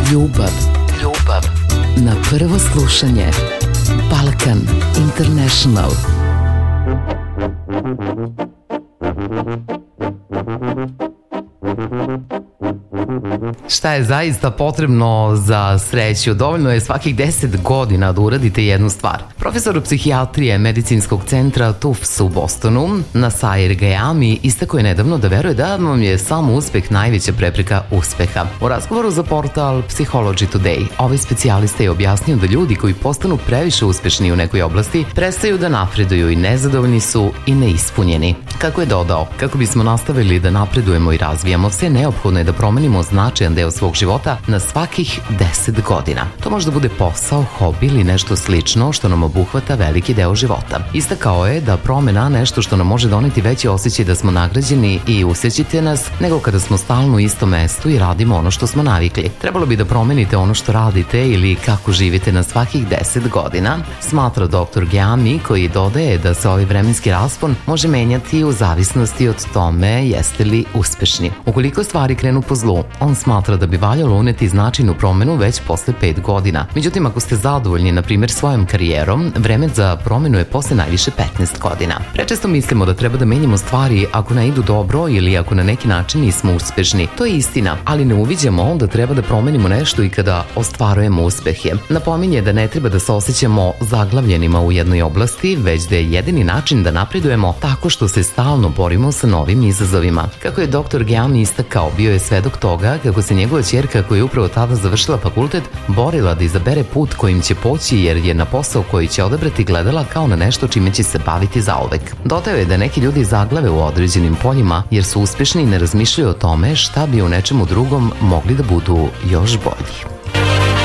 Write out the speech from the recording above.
Ljubav. Ljubav. Na prvo slušanje. Balkan International. Šta je zaista potrebno za sreću? Dovoljno je svakih 10 godina da uradite jednu stvar. Profesor psihijatrije medicinskog centra Tufts u Bostonu, Nasair Gajami, istakao je nedavno da veruje da vam je samo uspeh najveća prepreka uspeha. U razgovoru za portal Psychology Today, ovaj specijalista je objasnio da ljudi koji postanu previše uspešni u nekoj oblasti prestaju da napreduju i nezadovoljni su i neispunjeni. Kako je dodao, kako bismo nastavili da napredujemo i razvijamo se, neophodno je da promenimo značajan deo svog života na svakih 10 godina. To može da bude posao, hobi ili nešto slično što nam obuhvata veliki deo života. Istakao je da promena nešto što nam može doneti veći osjećaj da smo nagrađeni i usrećite nas nego kada smo stalno u istom mestu i radimo ono što smo navikli. Trebalo bi da promenite ono što radite ili kako živite na svakih 10 godina, smatra dr. Gajami, koji dodaje da se ovaj vremenski raspon može menjati u zavisnosti od tome jeste li uspešni. Ukoliko stvari krenu po zlu, on smatra da bi valjalo uneti značajnu promenu već posle 5 godina. Međutim, ako ste zadovoljni, na primjer, svojom karijerom, vreme za promenu je posle najviše 15 godina. Prečesto mislimo da treba da menjamo stvari ako ne idu dobro ili ako na neki način nismo uspešni. To je istina, ali ne uviđamo da treba da promenimo nešto i kada ostvarujemo uspehe. Napominje da ne treba da se osjećamo zaglavljenima u jednoj oblasti, već da je jedini način da napredujemo tako što se stalno borimo sa novim izazovima. Kako je dr. Gajami istakao, bio je svedok toga kako se njegova ćerka, koja je upravo tada završila fakultet, borila da izabere put kojim će poći jer je na posao koji će odabrati gledala kao na nešto čime će se baviti zauvek. Dodao je da neki ljudi zaglave u određenim poljima jer su uspešni i ne razmišljaju o tome šta bi u nečemu drugom mogli da budu još bolji.